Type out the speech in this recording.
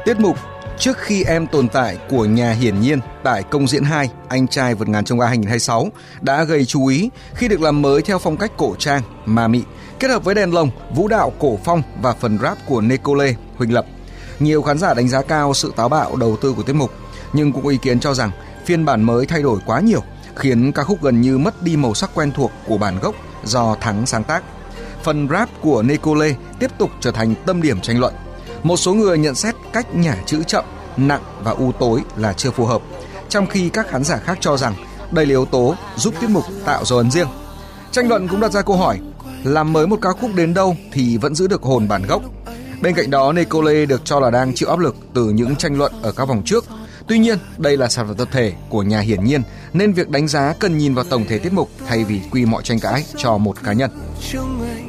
Tiết mục Trước khi em tồn tại của nhà Hiển Nhiên tại Công diễn 2 Anh trai vượt ngàn chông gai 2026 đã gây chú ý khi được làm mới theo phong cách cổ trang, ma mị, kết hợp với đèn lồng, vũ đạo cổ phong và phần rap của Nicole, Huỳnh Lập. Nhiều khán giả đánh giá cao sự táo bạo đầu tư của tiết mục, nhưng cũng có ý kiến cho rằng phiên bản mới thay đổi quá nhiều, khiến ca khúc gần như mất đi màu sắc quen thuộc của bản gốc do Thắng sáng tác. Phần rap của Nicole tiếp tục trở thành tâm điểm tranh luận. Một số người nhận xét cách nhả chữ chậm, nặng và u tối là chưa phù hợp, trong khi các khán giả khác cho rằng đây là yếu tố giúp tiết mục tạo dấu ấn riêng. Tranh luận cũng đặt ra câu hỏi, làm mới một ca khúc đến đâu thì vẫn giữ được hồn bản gốc. Bên cạnh đó, Nicole được cho là đang chịu áp lực từ những tranh luận ở các vòng trước. Tuy nhiên, đây là sản phẩm tập thể của nhà Hiển Nhiên, nên việc đánh giá cần nhìn vào tổng thể tiết mục thay vì quy mọi tranh cãi cho một cá nhân.